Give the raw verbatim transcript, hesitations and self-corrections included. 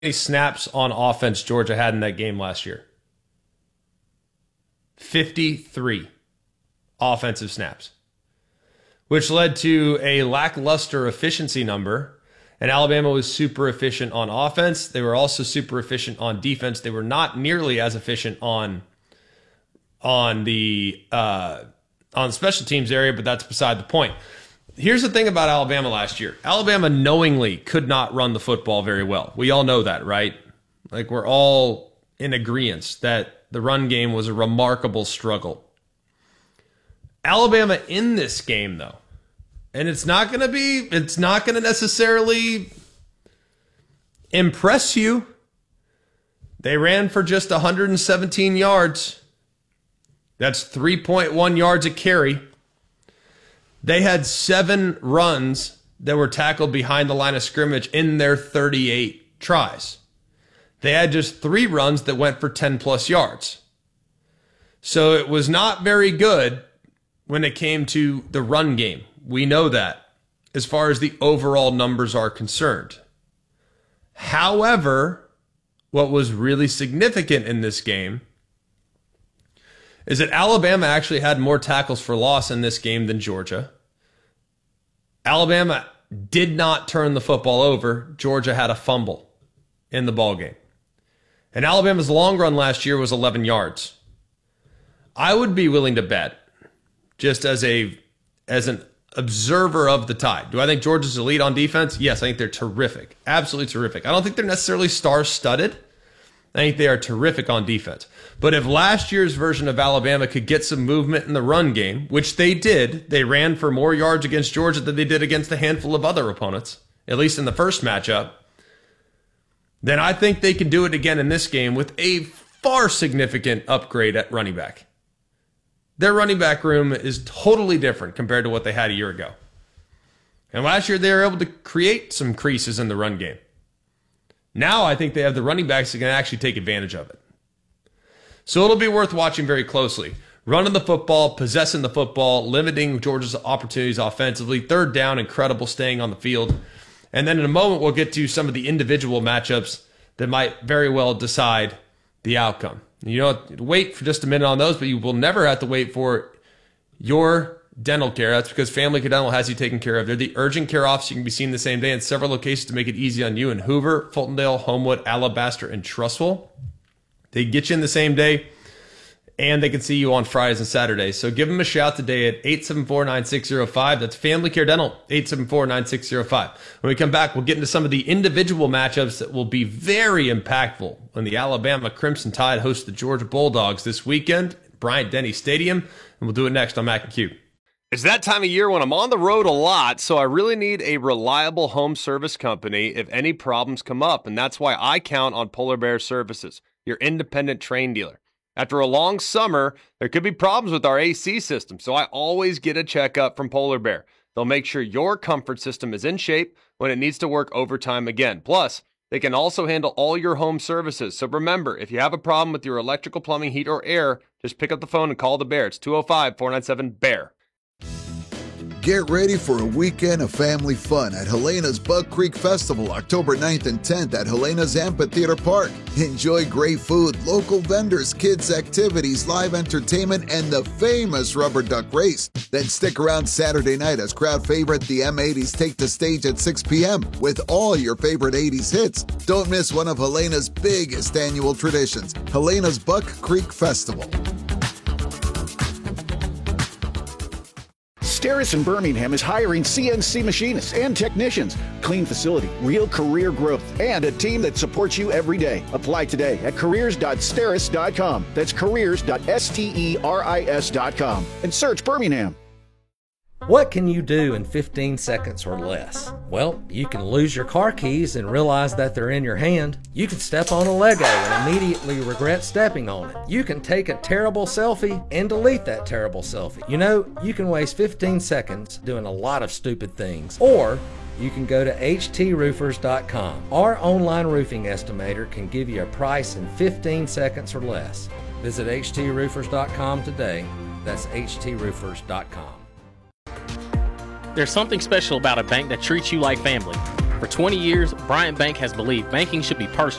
many snaps on offense Georgia had in that game last year? fifty-three offensive snaps, which led to a lackluster efficiency number. And Alabama was super efficient on offense. They were also super efficient on defense. They were not nearly as efficient on on the uh, on the special teams area, but that's beside the point. Here's the thing about Alabama last year. Alabama knowingly could not run the football very well. We all know that, right? Like, we're all in agreement that the run game was a remarkable struggle. Alabama in this game, though, and it's not going to be, it's not going to necessarily impress you. They ran for just one hundred seventeen yards. That's three point one yards a carry. They had seven runs that were tackled behind the line of scrimmage in their thirty-eight tries. They had just three runs that went for ten plus yards. So it was not very good when it came to the run game. We know that as far as the overall numbers are concerned. However, what was really significant in this game is that Alabama actually had more tackles for loss in this game than Georgia. Alabama did not turn the football over. Georgia had a fumble in the ballgame. And Alabama's long run last year was eleven yards. I would be willing to bet, just as a as an observer of the Tide. Do I think Georgia's elite on defense? Yes, I think they're terrific. Absolutely terrific. I don't think they're necessarily star-studded. I think they are terrific on defense. But if last year's version of Alabama could get some movement in the run game, which they did, they ran for more yards against Georgia than they did against a handful of other opponents, at least in the first matchup, then I think they can do it again in this game with a far significant upgrade at running back. Their running back room is totally different compared to what they had a year ago. And last year they were able to create some creases in the run game. Now I think they have the running backs that can actually take advantage of it. So it'll be worth watching very closely. Running the football, possessing the football, limiting Georgia's opportunities offensively, third down, incredible staying on the field. And then in a moment we'll get to some of the individual matchups that might very well decide the outcome. You don't wait for just a minute on those, but you will never have to wait for your dental care. That's because Family Care Dental has you taken care of. They're the urgent care office. You can be seen the same day in several locations to make it easy on you in Hoover, Fultondale, Homewood, Alabaster, and Trussville. They get you in the same day, and they can see you on Fridays and Saturdays. So give them a shout today at eight seven four, nine six zero five. That's Family Care Dental, eight seven four, nine six zero five. When we come back, we'll get into some of the individual matchups that will be very impactful when the Alabama Crimson Tide hosts the Georgia Bulldogs this weekend at Bryant-Denny Stadium. And we'll do it next on Mac and Q. It's that time of year when I'm on the road a lot, so I really need a reliable home service company if any problems come up, and that's why I count on Polar Bear Services, your independent Trane dealer. After a long summer, there could be problems with our A C system, so I always get a checkup from Polar Bear. They'll make sure your comfort system is in shape when it needs to work overtime again. Plus, they can also handle all your home services. So remember, if you have a problem with your electrical, plumbing, heat, or air, just pick up the phone and call the Bear. It's two oh five, four nine seven, B E A R. Get ready for a weekend of family fun at Helena's Bug Creek Festival, October ninth and tenth at Helena's Amphitheater Park. Enjoy great food, local vendors, kids' activities, live entertainment, and the famous rubber duck race. Then stick around Saturday night as crowd favorite the M eighties take the stage at six p.m. with all your favorite eighties hits. Don't miss one of Helena's biggest annual traditions, Helena's Buck Creek Festival. Steris in Birmingham is hiring C N C machinists and technicians. Clean facility, real career growth, and a team that supports you every day. Apply today at careers dot steris dot com. That's careers dot steris dot com. And search Birmingham. What can you do in fifteen seconds or less? Well, you can lose your car keys and realize that they're in your hand. You can step on a Lego and immediately regret stepping on it. You can take a terrible selfie and delete that terrible selfie. You know, you can waste fifteen seconds doing a lot of stupid things. Or you can go to H T roofers dot com. Our online roofing estimator can give you a price in fifteen seconds or less. Visit H T roofers dot com today. That's H T roofers dot com. There's something special about a bank that treats you like family. For twenty years, Bryant Bank has believed banking should be personal.